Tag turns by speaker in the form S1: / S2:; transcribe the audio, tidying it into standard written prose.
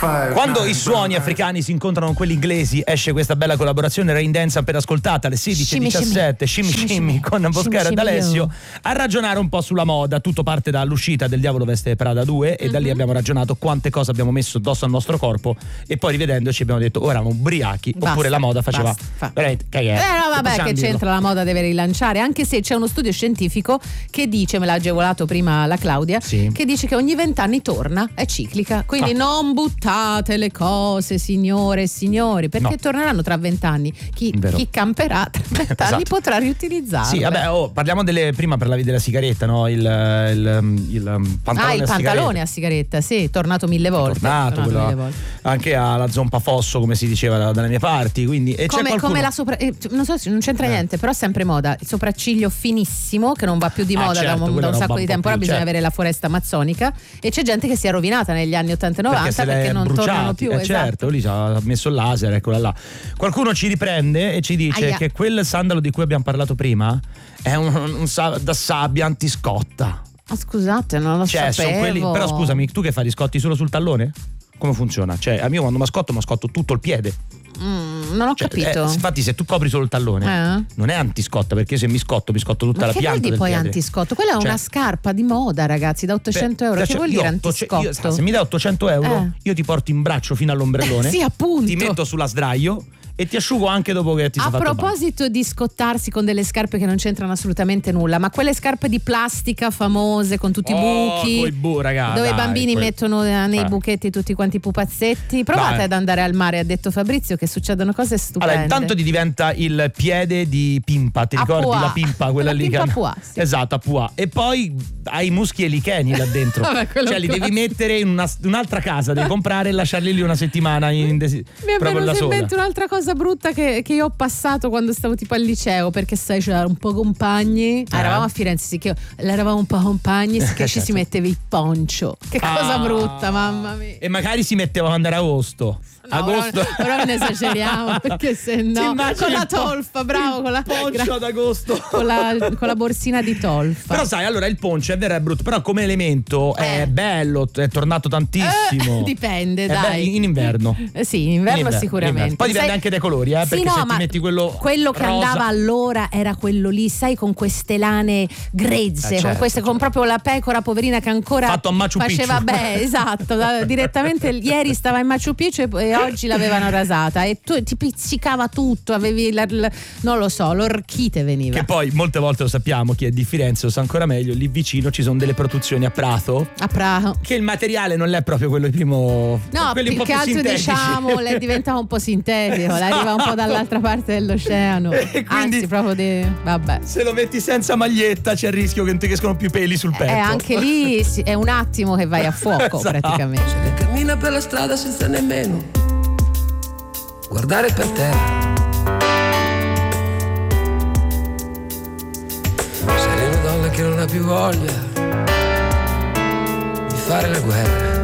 S1: Quando i suoni africani si incontrano con quelli inglesi, esce questa bella collaborazione Rain Dance appena ascoltata alle 16:17, Shimmy con Boscara ed Alessio, a ragionare un po' sulla moda. Tutto parte dall'uscita del Diavolo Veste Prada 2 e da lì abbiamo ragionato quante cose abbiamo messo addosso al nostro corpo e poi rivedendoci abbiamo detto ora eravamo ubriachi, oppure la moda faceva veramente cagare.
S2: No, vabbè, che c'entra, la moda deve rilanciare, anche se c'è uno studio scientifico che dice, me l'ha agevolato prima la Claudia, che dice che ogni 20 anni torna, è ciclica, quindi non buttate le cose, signore e signori, perché torneranno tra 20 anni. Chi camperà tra 20 anni potrà riutilizzarle.
S1: Sì, vabbè, parliamo prima parlavi della sigaretta, no? Il pantalone
S2: il pantalone a sigaretta, sì, tornato mille volte. Mille volte.
S1: Anche alla zompa fosso, come si diceva dalle mie parti, quindi
S2: come la non so se non c'entra niente, però sempre moda, il sopracciglio finissimo che non va più di moda da un sacco di tempo, ora bisogna avere la foresta amazzonica, e c'è gente che si è rovinata negli anni 80 e 90 perché non tornano più.
S1: Certo, lì ci ha messo il laser, eccola là. Qualcuno ci riprende e ci dice che quel sandalo di cui abbiamo parlato prima è un da sabbia antiscotta.
S2: Scusate, non lo sapevo.
S1: Però scusami, tu che fai, riscotti solo sul tallone? Come funziona? Cioè, a mio quando mascotto tutto il piede.
S2: Non ho capito.
S1: Infatti, se tu copri solo il tallone, non è antiscotta, perché se mi scotto tutta la pianta del
S2: poi
S1: piede.
S2: Antiscotto? Quella è una scarpa di moda, ragazzi, da 800 euro. Che vuol dire antiscotto?
S1: Se mi dai 800 euro, io ti porto in braccio fino all'ombrellone.
S2: Sì, appunto.
S1: Ti metto sulla sdraio e ti asciugo anche dopo che ti sei fatto.
S2: A proposito di scottarsi con delle scarpe che non c'entrano assolutamente nulla, ma quelle scarpe di plastica famose con tutti i buchi, dove i bambini mettono nei buchetti tutti quanti i pupazzetti, provate ad andare al mare, ha detto Fabrizio, che succedono cose stupende.
S1: Allora, intanto ti diventa il piede di Pimpa, ti ricordi la Pimpa, quella lì che
S2: sì.
S1: Esatto, a Pua. E poi hai i muschi e licheni là dentro. Cioè li devi mettere in un'altra casa, devi comprare e lasciarli lì una settimana
S2: mi è venuta in mente un'altra cosa brutta che io ho passato quando stavo tipo al liceo, perché sai, c'era un po' compagni, eravamo a Firenze, sì, che eravamo un po' compagni, sì, che ci si metteva il poncio, che cosa brutta, mamma mia.
S1: E magari si metteva quando era agosto.
S2: Però ne esageriamo, perché se no con la tolfa, bravo, con la
S1: poncio ad agosto,
S2: con la borsina di tolfa.
S1: Però sai, allora il poncio è vero, è brutto, però come elemento è bello, è tornato tantissimo.
S2: Dipende, dai.
S1: In inverno.
S2: Sì, in inverno sicuramente.
S1: Poi dipende anche dai colori, perché se ti metti quello
S2: che andava allora era quello lì, sai, con queste lane grezze, con proprio la pecora poverina che ancora
S1: fatto a Machu Picchu.
S2: Faceva esatto, direttamente ieri stava in Machu Picchu e oggi l'avevano rasata e tu ti pizzicava tutto, avevi non lo so, l'orchite veniva.
S1: Che poi molte volte lo sappiamo, chi è di Firenze lo sa ancora meglio, lì vicino ci sono delle produzioni a Prato, che il materiale non è proprio quello primo, quelli un po' più
S2: altro
S1: sintetici.
S2: Diciamo le diventava un po' sintetico, arriva un po' dall'altra parte dell'oceano, anzi proprio vabbè,
S1: se lo metti senza maglietta c'è il rischio che non ti escono più peli sul petto,
S2: anche lì è un attimo che vai a fuoco. Praticamente
S3: se cammina per la strada senza nemmeno guardare per terra, sei una donna che non ha più voglia di fare la guerra.